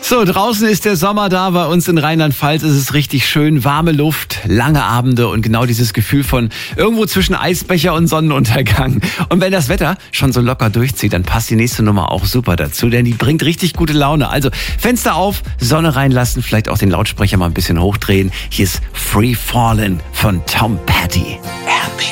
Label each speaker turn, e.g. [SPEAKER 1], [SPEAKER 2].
[SPEAKER 1] So, draußen ist der Sommer da. Bei uns in Rheinland-Pfalz ist es richtig schön. Warme Luft, lange Abende und genau dieses Gefühl von irgendwo zwischen Eisbecher und Sonnenuntergang. Und wenn das Wetter schon so locker durchzieht, dann passt die nächste Nummer auch super dazu, denn die bringt richtig gute Laune. Also Fenster auf, Sonne reinlassen, vielleicht auch den Lautsprecher mal ein bisschen hochdrehen. Hier ist Free Fallin' von Tom Petty.